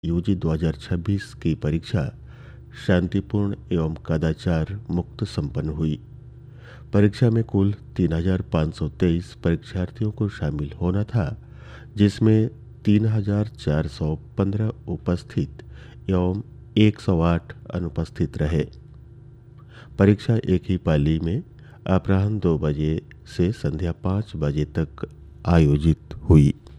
UG 2026 की परीक्षा शांतिपूर्ण एवं कदाचार मुक्त संपन्न हुई। परीक्षा में कुल 3,523 परीक्षार्थियों को शामिल होना था, जिसमें 3,415 उपस्थित एवं 108 अनुपस्थित रहे। परीक्षा एक ही पाली में अपराह्न 2 बजे से संध्या 5 बजे तक आयोजित हुई।